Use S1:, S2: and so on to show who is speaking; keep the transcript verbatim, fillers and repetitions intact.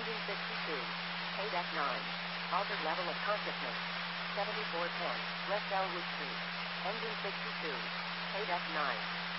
S1: Engine sixty-two. Paid F nine. Altered level of consciousness. seventy-four ten. West Elwood Street. Engine sixty-two. Paid F nine.